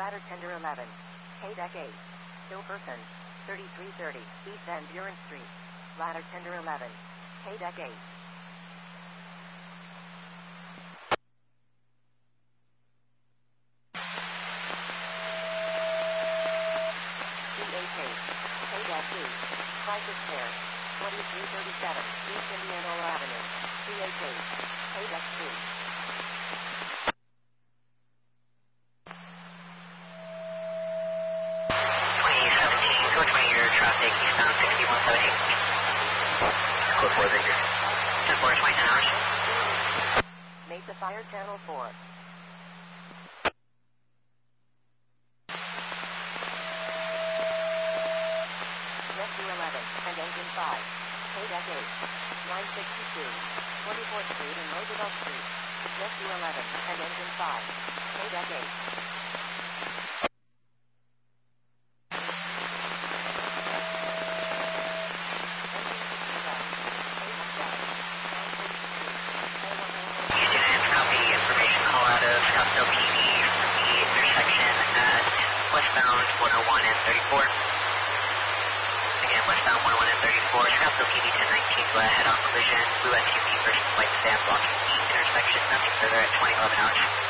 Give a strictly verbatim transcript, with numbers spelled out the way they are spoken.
Ladder Tender eleven. K-Deck eight. Still person. thirty-three thirty. East Van Buren Street. Ladder Tender eleven. K-Deck eight. C H eight. K-Deck two. Crisis Care. twenty-three thirty-seven. East Indianola Avenue. C H eight. K-Deck two. Traffic eastbound sixty-one seventy. Code four Victor. ten four, twenty-nine hours. Mesa Fire Channel four. Rescue eleven and Engine five. K-Deck eight. nine sixty-two. twenty-fourth Street and Roosevelt Street. Rescue eleven and Engine five. K-Deck eight. Scottsdale P D from the intersection at westbound one oh one and thirty-four. Again, westbound one oh one and thirty-four. Scottsdale P D ten nineteen, go ahead on collision. Blue S U V versus white stand blocking the intersection. Nothing further at twenty eleven hours.